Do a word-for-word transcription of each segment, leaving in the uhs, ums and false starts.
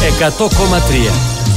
εκατό κόμμα τρία.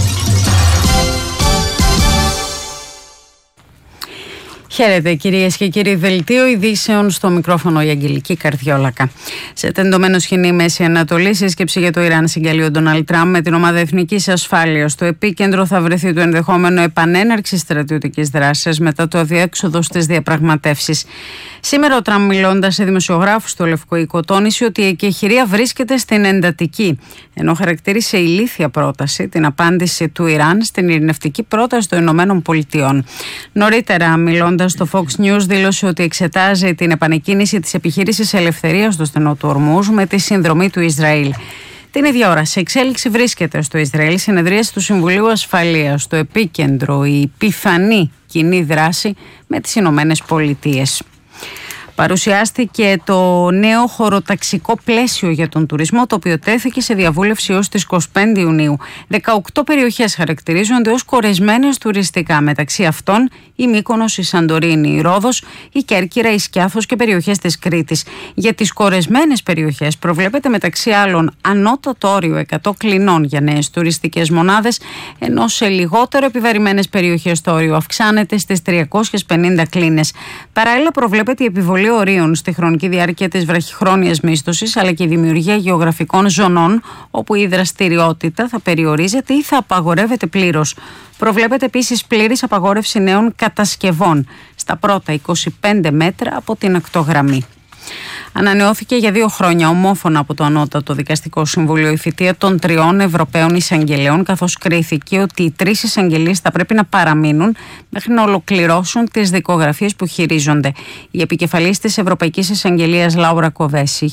Χαίρετε κυρίες και κύριοι, δελτίο ειδήσεων, στο μικρόφωνο η Αγγελική Καρδιόλακα. Σε τεντωμένο σκηνή Μέση Ανατολή, σύσκεψη για το Ιράν συγκαλεί ο Ντόναλντ Τραμπ με την ομάδα εθνικής ασφάλειας. Στο επίκεντρο θα βρεθεί το ενδεχόμενο επανέναρξη στρατιωτικής δράσης μετά το αδιέξοδο στις διαπραγματεύσεις. Σήμερα ο Τραμπ, μιλώντας σε δημοσιογράφους στο Λευκό Οίκο, τόνισε ότι η εκεχηρία βρίσκεται στην εντατική, ενώ χαρακτήρισε ηλίθια πρόταση την απάντηση του Ιράν στην ειρηνευτική πρόταση των Ηνωμένων Πολιτειών. Νωρίτερα, μιλώντας στο Fox News, δήλωσε ότι εξετάζει την επανεκκίνηση της επιχείρησης ελευθερίας στο στενό του Ορμούζ με τη συνδρομή του Ισραήλ. Την ίδια ώρα, σε εξέλιξη βρίσκεται στο Ισραήλ συνεδρίαση του Συμβουλίου Ασφαλείας. Στο επίκεντρο η πιθανή κοινή δράση με τις Ηνωμένες Πολιτείες. Παρουσιάστηκε το νέο χωροταξικό πλαίσιο για τον τουρισμό, το οποίο τέθηκε σε διαβούλευση ως τις εικοστή πέμπτη Ιουνίου. δεκαοκτώ περιοχές χαρακτηρίζονται ως κορεσμένες τουριστικά. Μεταξύ αυτών η Μύκονος, η Σαντορίνη, η Ρόδος, η Κέρκυρα, η Σκιάθος και περιοχές της Κρήτης. Για τις κορεσμένες περιοχές προβλέπεται μεταξύ άλλων ανώτατο όριο εκατό κλινών για νέες τουριστικές μονάδες, ενώ σε λιγότερο επιβαρημένες περιοχές το όριο αυξάνεται στις τριακόσιες πενήντα κλίνες. Παράλληλα, προβλέπεται η επιβολή ορίων στη χρονική διάρκεια της βραχυχρόνιας μίσθωσης, αλλά και η δημιουργία γεωγραφικών ζωνών όπου η δραστηριότητα θα περιορίζεται ή θα απαγορεύεται πλήρως. Προβλέπεται επίσης πλήρης απαγόρευση νέων κατασκευών στα πρώτα είκοσι πέντε μέτρα από την ακτογραμμή. Ανανεώθηκε για δύο χρόνια ομόφωνα από το Ανώτατο Δικαστικό Συμβούλιο η θητεία των τριών Ευρωπαίων εισαγγελέων, καθώς κρίθηκε ότι οι τρεις εισαγγελίες θα πρέπει να παραμείνουν μέχρι να ολοκληρώσουν τις δικογραφίες που χειρίζονται. Η επικεφαλής της Ευρωπαϊκής Εισαγγελίας, Λάουρα Κοβέση,